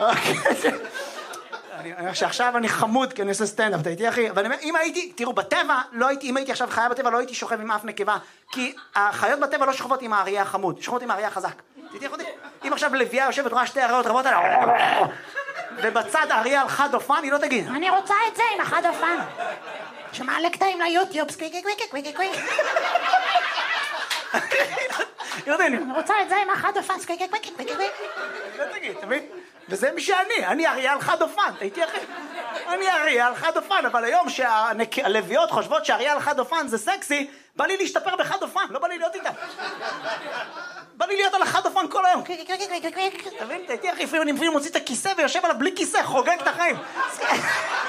שעכשיו אני חמוד כי אני עושה סטנדאפ, אתה איתי אחי? אבל אם הייתי, תראו, בטבע, אם הייתי עכשיו חיה בטבע, לא הייתי שוכב עם אף נקבה, כי החיות בטבע לא שוכבות עם האריה החמוד, שוכבות עם האריה החזק. אם עכשיו לביאה יושבת, רואה שתי אריות רבות עליה, ובצד האריה על חד אופן, היא לא תגיד, אני רוצה את זה עם החד אופן. שמעלה קטעים ליוטיוב, סקוויקי קוויקי קוויקי קוויקי. אני רוצה את זה עם החד אופן, סקוויקי קוויקי קוויקי קוויקי. לא תגיד, אתה מבין? וזה מי אני אריה על חד אופן, הייתי אחי. אני אריה על חד אופן, אבל היום שהלוויות חושבות שאריה על חד אופן זה סקסי, בא לי להשתפר בחד אופן, לא בא לי להיות איתם. בא לי להיות על החד אופן כל היום. אתה מבין? הייתי אחי, לפעמים אני מוציא את הכיסא ויושב עליו בלי כיסא, חוגג את החיים.